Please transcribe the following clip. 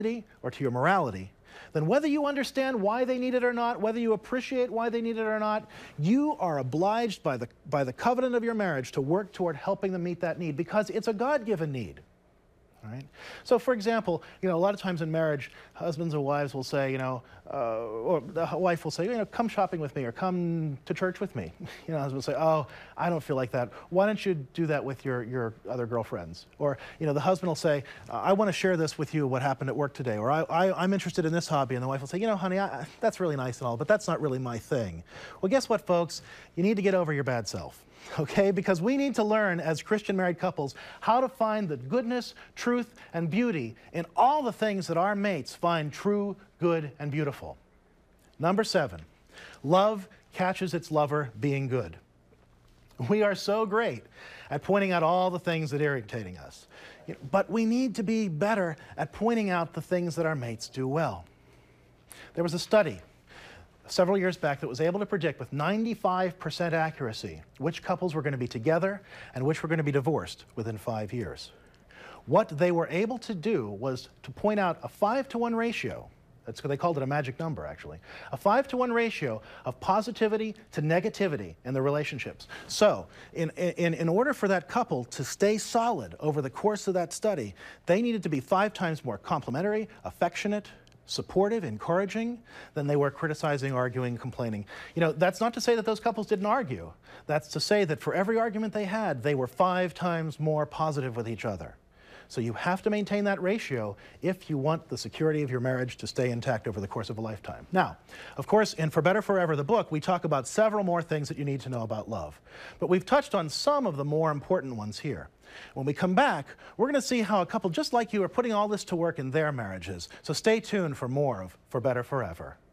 or to your morality, then whether you understand why they need it or not, whether you appreciate why they need it or not, you are obliged by the covenant of your marriage to work toward helping them meet that need, because it's a God-given need. All right? So, for example, a lot of times in marriage, husbands and wives will say, or the wife will say, come shopping with me or come to church with me. Husband will say, oh, I don't feel like that. Why don't you do that with your other girlfriends? Or, the husband will say, I want to share this with you, what happened at work today. Or I'm interested in this hobby. And the wife will say, honey, that's really nice and all, but that's not really my thing. Well, guess what, folks? You need to get over your bad self. Okay, because we need to learn as Christian married couples how to find the goodness, truth, and beauty in all the things that our mates find true, good, and beautiful. Number 7, love catches its lover being good. We are so great at pointing out all the things that are irritating us, but we need to be better at pointing out the things that our mates do well. There was a study several years back that was able to predict with 95% accuracy which couples were going to be together and which were going to be divorced within 5 years. What they were able to do was to point out a 5-to-1 ratio. They called it a magic number, actually. A 5-to-1 ratio of positivity to negativity in the relationships. So, in order for that couple to stay solid over the course of that study, they needed to be 5 times more complimentary, affectionate, supportive, encouraging than they were criticizing, arguing, complaining. That's not to say that those couples didn't argue. That's to say that for every argument they had, they were 5 times more positive with each other. So you have to maintain that ratio if you want the security of your marriage to stay intact over the course of a lifetime. Now, of course, in For Better Forever, the book, we talk about several more things that you need to know about love. But we've touched on some of the more important ones here. When we come back, we're going to see how a couple just like you are putting all this to work in their marriages. So stay tuned for more of For Better Forever.